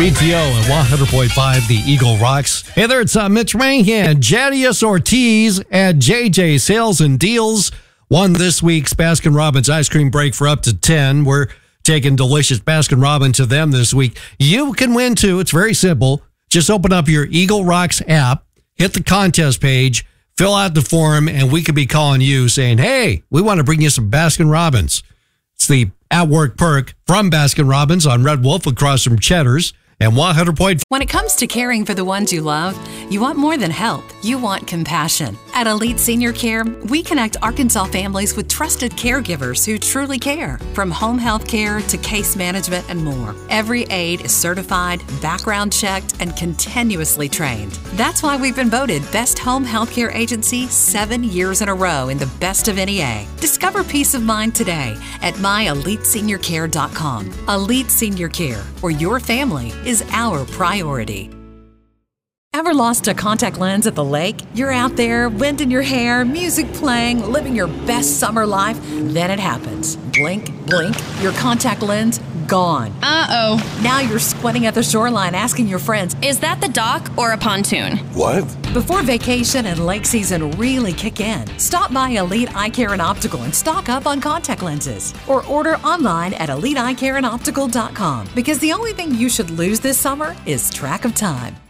BTO at 100.5 The Eagle Rocks. Hey there, it's Mitch Mahan. Janius Ortiz at JJ Sales and Deals won this week's Baskin-Robbins ice cream break for up to 10. We're taking delicious Baskin-Robbins to them this week. You can win too. It's very simple. Just open up your Eagle Rocks app, hit the contest page, fill out the form, and we could be calling you saying, hey, we want to bring you some Baskin-Robbins. It's the at-work perk from Baskin-Robbins on Red Wolf across from Cheddar's and 100.5. When it comes to caring for the ones you love, you want more than help. You want compassion. At Elite Senior Care, we connect Arkansas families with trusted caregivers who truly care. From home health care to case management and more, every aide is certified, background checked, and continuously trained. That's why we've been voted Best Home Healthcare Agency 7 years in a row in the Best of NEA. Discover peace of mind today at myeliteseniorcare.com. Elite Senior Care, where your family is our priority. Ever lost a contact lens at the lake? You're out there, wind in your hair, music playing, living your best summer life. Then it happens. Blink, blink, your contact lens gone. Uh-oh. Now you're squatting at the shoreline asking your friends, is that the dock or a pontoon? What? Before vacation and lake season really kick in, stop by Elite Eye Care and Optical and stock up on contact lenses. Or order online at eliteeyecareandoptical.com, because the only thing you should lose this summer is track of time.